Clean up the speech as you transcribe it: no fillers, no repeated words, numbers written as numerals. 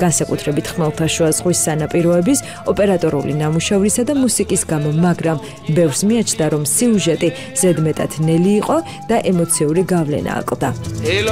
განსაკუთრებით ხმელთაშუა ზღვის სანაპიროების, ოპერატორული ნამუშევრისა და მუსიკის გამო, მაგრამ ბევრს მიაჩნდა, რომ სიუჟეტი ზედმეტად ნელი იყო და ემოციური გავლენა აკლდა.